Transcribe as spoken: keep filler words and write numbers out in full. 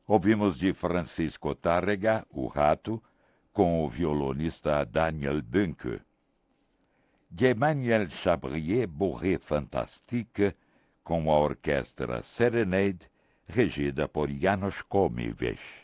Ouvimos de Francisco Tárrega, O Rato, com o violonista Daniel Bünke. De Emmanuel Chabrier, Bourrée Fantastique, com a orquestra Serenade, regida por János Komives.